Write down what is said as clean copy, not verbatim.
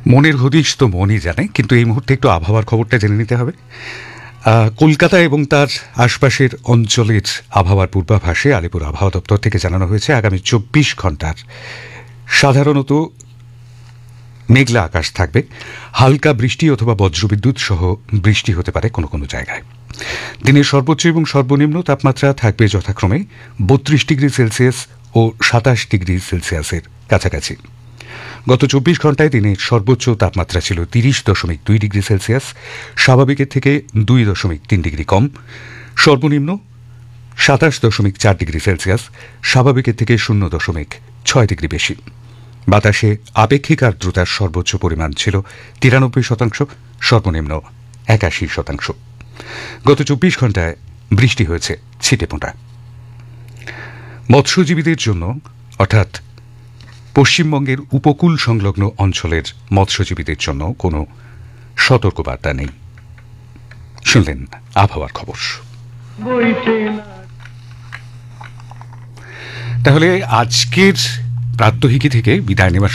মনের হদিশ তো মনই জানে, কিন্তু এই মুহূর্তে একটু আবহাওয়ার খবরটা জেনে নিতে হবে। কলকাতা এবং তার আশপাশের অঞ্চলের আবহাওয়ার পূর্বাভাসে আলিপুর আবহাওয়া দপ্তর থেকে জানানো হয়েছে আগামী 24 ঘন্টার সাধারণত মেঘলা আকাশ থাকবে, হালকা বৃষ্টি অথবা বজ্রবিদ্যুৎ সহ বৃষ্টি হতে পারে কোনো কোনো জায়গায়। দিনের সর্বোচ্চ এবং সর্বনিম্ন তাপমাত্রা থাকবে যথাক্রমে 32 ডিগ্রি সেলসিয়াস ও 27 ডিগ্রি সেলসিয়াসের কাছাকাছি। গত 24 ঘন্টায় দিনের সর্বোচ্চ তাপমাত্রা ছিল 30.2 ডিগ্রি সেলসিয়াস, স্বাভাবিকের থেকে 2.3 ডিগ্রি কম। সর্বনিম্ন 27.4 ডিগ্রি সেলসিয়াস, স্বাভাবিকের থেকে 0.6 ডিগ্রি বেশি। বাতাসে আপেক্ষিক আর্দ্রতার সর্বোচ্চ পরিমাণ ছিল 93%, সর্বনিম্ন 81%। গত 24 ঘন্টায় বৃষ্টি হয়েছে ছিটেফোঁটা। মৎস্যজীবীদের জন্য, অর্থাৎ পশ্চিমবঙ্গের উপকূল সংলগ্ন অঞ্চলের মৎস্যজীবীদের জন্য কোনো সতর্কবার্তা নেই। শুনলেন আবহাওয়ার খবর। তাহলে আজকের প্রাত্যহিকী থেকে বিদায় নেওয়ার